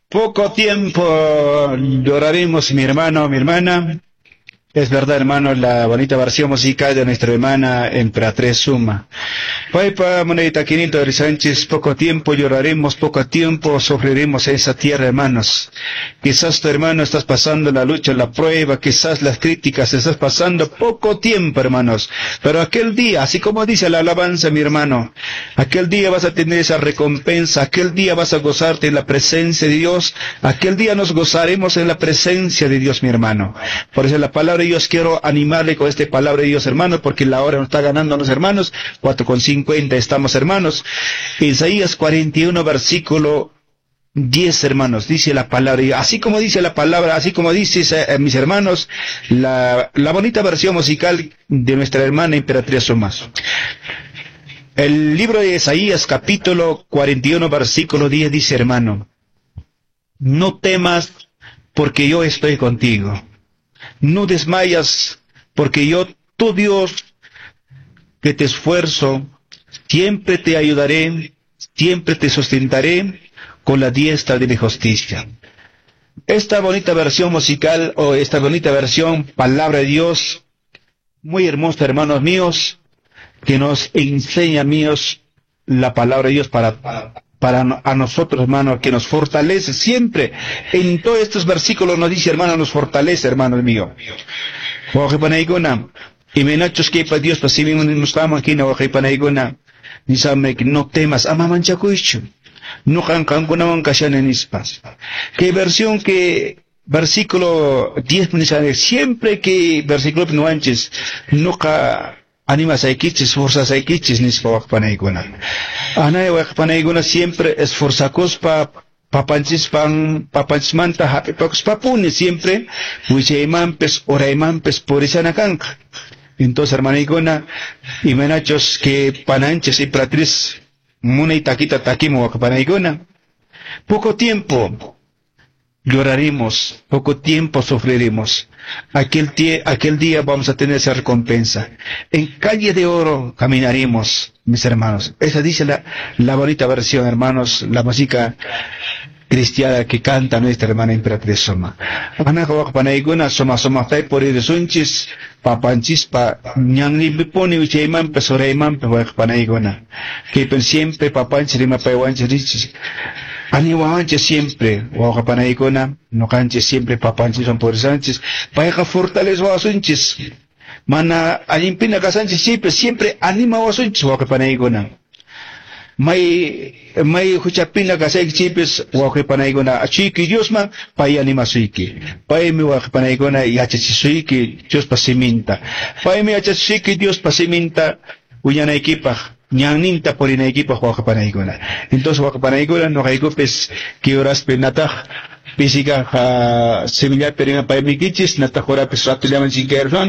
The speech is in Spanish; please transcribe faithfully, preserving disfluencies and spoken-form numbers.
Poco tiempo lloraremos, mi hermano, mi hermana. Es verdad, hermano, la bonita versión musical de nuestra hermana Emperatriz Suma. Paipa, monedita quinientos de Sánchez, poco tiempo lloraremos, poco tiempo sufriremos en esa tierra, hermanos. Quizás tu hermano estás pasando la lucha, la prueba, quizás las críticas estás pasando poco tiempo, hermanos. Pero aquel día, así como dice la alabanza, mi hermano, aquel día vas a tener esa recompensa, aquel día vas a gozarte en la presencia de Dios, aquel día nos gozaremos en la presencia de Dios, mi hermano. Por eso la palabra de Dios, quiero animarle con esta palabra de Dios, hermanos, porque la hora nos está ganando los hermanos. Cuatro con cincuenta estamos, hermanos. Isaías cuarenta y uno, versículo diez, hermanos, dice la palabra, así como dice la palabra, así como dice, eh, mis hermanos, la, la bonita versión musical de nuestra hermana Emperatriz Suma. El libro de Isaías, capítulo cuarenta y uno, versículo diez, dice, hermano, no temas, porque yo estoy contigo. No desmayas, porque yo, tu Dios, que te esfuerzo, siempre te ayudaré, siempre te sustentaré con la diestra de mi justicia. Esta bonita versión musical, o esta bonita versión, palabra de Dios, muy hermosa, hermanos míos, que nos enseña, míos, la palabra de Dios para... para para a nosotros, hermano, que nos fortalece siempre. En todos estos versículos nos dice, hermano, nos fortalece, hermano mío. Y me nachos que para Dios, para si bien nos estamos aquí, no temas, ama manchacuicho. No cancan con una cashan en ispas. Que versión que, versículo diez, siempre que versículo no anches, no ca anima saikichis, fuerza saikichis, nispa wakpanaiguna. Anay wakpanaiguna siempre esforzacos pa papanchis pan, papanchis manta happy pacos papune siempre, huicheimampes, oraimampes, por esa nacanca. Entonces, hermanaiguna, y menachos que pananches y pratriz, muna y taquita taquimo wakpanaiguna. Poco tiempo lloraremos, poco tiempo sufriremos. Aquel, tie, aquel día vamos a tener esa recompensa. En calle de oro caminaremos, mis hermanos. Esa dice la, la bonita versión, hermanos, la música cristiana que canta nuestra hermana Emperatriz Suma. Anakawak panaiguna, soma soma tay por ir sunchis, papanchis pa, nyangli biponi ucheiman pe soreiman pe wak panaiguna. Que per siempre papanchis rima pa wanchis. Ani wahanche siempre, waka panaiguna, no canche siempre papanchis son por sanchis, paika fortaleza wasunchis. Mana alimpina kasanchis siempre, siempre anima wasunchis waka panaiguna. May may huchapina kasay chipis waka panaiguna, achiki Dios man, pay anima suiki. Pay mi waka panaiguna yachachisuiki Dios pasiminta. Pay mi yachachisuiki Dios pasiminta, uyana equipa. Ñaninta por ina equipo juega panaiguna. Entonces juega panaiguna no hay copes que horas penata física similar pero en paimikichis nata jora pesatu llaman sin